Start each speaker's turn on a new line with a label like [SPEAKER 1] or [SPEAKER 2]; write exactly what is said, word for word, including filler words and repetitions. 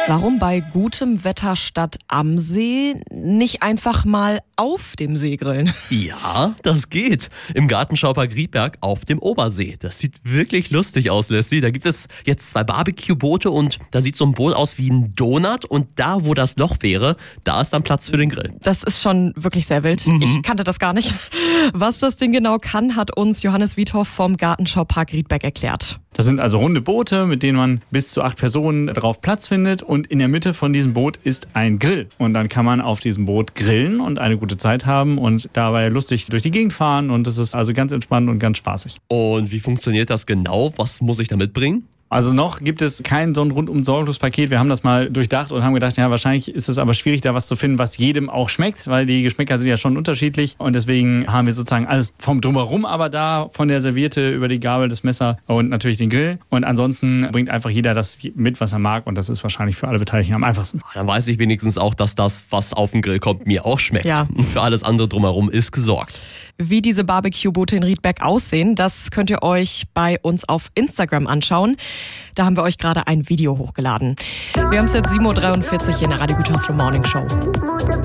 [SPEAKER 1] Warum bei gutem Wetter statt am See nicht einfach mal auf dem See grillen?
[SPEAKER 2] Ja, das geht. Im Gartenschaupark Riedberg auf dem Obersee. Das sieht wirklich lustig aus, Leslie. Da gibt es jetzt zwei Barbecue-Boote und da sieht so ein Boot aus wie ein Donut. Und da, wo das Loch wäre, da ist dann Platz für den Grill.
[SPEAKER 1] Das ist schon wirklich sehr wild.
[SPEAKER 2] Mhm.
[SPEAKER 1] Ich kannte das gar nicht. Was das Ding genau kann, hat uns Johannes Wiedhoff vom Gartenschaupark Riedberg erklärt.
[SPEAKER 3] Das sind also runde Boote, mit denen man bis zu acht Personen drauf Platz findet. Und in der Mitte von diesem Boot ist ein Grill. Und dann kann man auf diesem Boot grillen und eine gute Zeit haben und dabei lustig durch die Gegend fahren. Und das ist also ganz entspannt und ganz spaßig.
[SPEAKER 2] Und wie funktioniert das genau? Was muss ich da mitbringen?
[SPEAKER 3] Also noch gibt es kein so ein rundum sorglos Paket. Wir haben das mal durchdacht und haben gedacht, ja, wahrscheinlich ist es aber schwierig, da was zu finden, was jedem auch schmeckt, weil die Geschmäcker sind ja schon unterschiedlich. Und deswegen haben wir sozusagen alles vom Drumherum aber da, von der Serviette über die Gabel, das Messer und natürlich den Grill. Und ansonsten bringt einfach jeder das mit, was er mag. Und das ist wahrscheinlich für alle Beteiligten am einfachsten.
[SPEAKER 2] Dann weiß ich wenigstens auch, dass das, was auf den Grill kommt, mir auch schmeckt.
[SPEAKER 1] Ja.
[SPEAKER 2] Und für alles andere drumherum ist gesorgt.
[SPEAKER 1] Wie diese Barbecue-Boote in Riedberg aussehen, das könnt ihr euch bei uns auf Instagram anschauen. Da haben wir euch gerade ein Video hochgeladen. Wir haben es jetzt sieben Uhr dreiundvierzig hier in der Radio Gütersloh Morning Show.